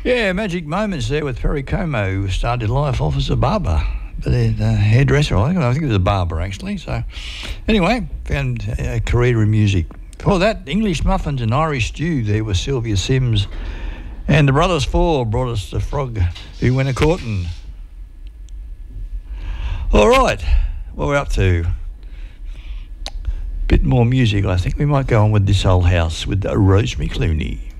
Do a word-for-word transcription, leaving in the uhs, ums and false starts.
Yeah, magic moments there with Perry Como, who started life off as a barber, but a uh, hairdresser, I think. I think it was a barber, actually. So, anyway, found a career in music. Before that, English muffins and Irish stew there was Sylvia Sims. And the Brothers Four brought us the Frog Who Went A-Courtin'. All right, what we're up to. Bit more music, I think. We might go on with This Old House with Rosemary Clooney.